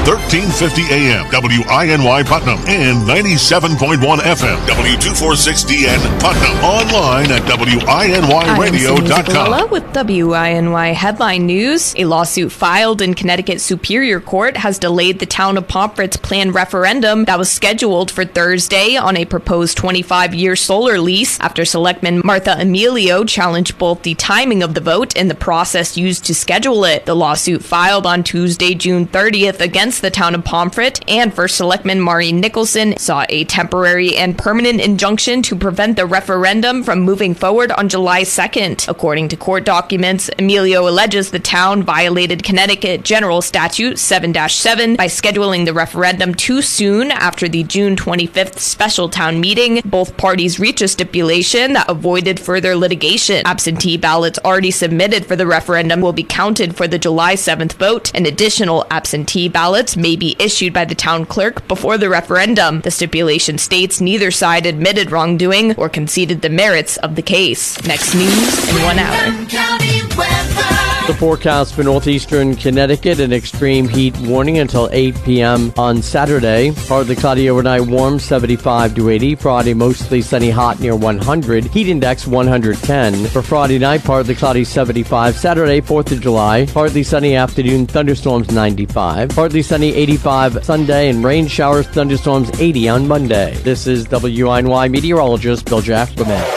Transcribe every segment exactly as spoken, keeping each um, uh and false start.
thirteen fifty A M, W I N Y Putnam, and ninety-seven point one F M, W two forty-six D N Putnam. Online at W I N Y radio dot com. With W I N Y headline news, a lawsuit filed in Connecticut Superior Court has delayed the town of Pomfret's planned referendum that was scheduled for Thursday on a proposed twenty-five year solar lease after Selectman Martha Emilio challenged both the timing of the vote and the process used to schedule it. The lawsuit filed on Tuesday, June thirtieth against the town of Pomfret and First Selectman Mari Nicholson sought a temporary and permanent injunction to prevent the referendum from moving forward on July second. According to court documents, Emilio alleges the town violated Connecticut General Statute seven dash seven by scheduling the referendum too soon after the June twenty-fifth special town meeting. Both parties reached a stipulation that avoided further litigation. Absentee ballots already submitted for the referendum will be counted for the July seventh vote, and additional absentee ballots may be issued by the town clerk before the referendum. The stipulation states neither side admitted wrongdoing or conceded the merits of the case. Next news in one hour. The forecast for northeastern Connecticut, an extreme heat warning until eight p.m. on Saturday. Partly cloudy overnight, warm seventy-five to eighty. Friday, mostly sunny, hot near one hundred. Heat index one hundred ten. For Friday night, partly cloudy seventy-five. Saturday, fourth of July, partly sunny afternoon, thunderstorms ninety-five. Partly sunny eighty-five Sunday, and rain showers, thunderstorms eighty on Monday. This is W I N Y meteorologist Bill Jackman.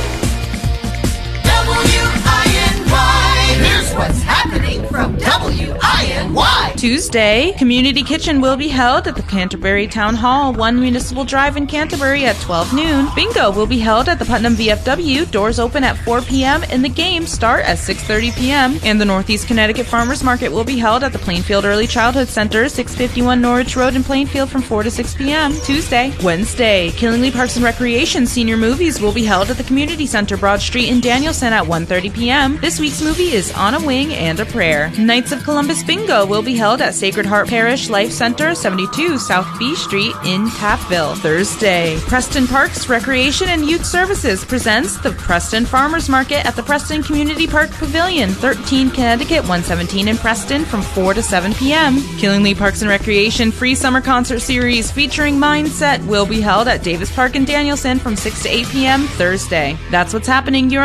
From W I N Y. Tuesday, Community Kitchen will be held at the Canterbury Town Hall, one Municipal Drive in Canterbury at twelve noon. Bingo will be held at the Putnam V F W. Doors open at four p.m. and the games start at six thirty p.m. And the Northeast Connecticut Farmers Market will be held at the Plainfield Early Childhood Center, six fifty-one Norwich Road in Plainfield from four to six p.m. Tuesday. Wednesday, Killingly Parks and Recreation Senior Movies will be held at the Community Center, Broad Street in Danielson at one thirty p.m. This week's movie is On a Wing and a Prayer. Knights of Columbus Bingo will be held at Sacred Heart Parish Life Center, seventy-two South B Street in Taftville. Thursday, Preston Parks Recreation and Youth Services presents the Preston Farmers Market at the Preston Community Park Pavilion, thirteen Connecticut, one seventeen in Preston from four to seven p.m. Killingly Parks and Recreation Free Summer Concert Series featuring Mindset will be held at Davis Park in Danielson from six to eight p.m. Thursday. That's what's happening. You're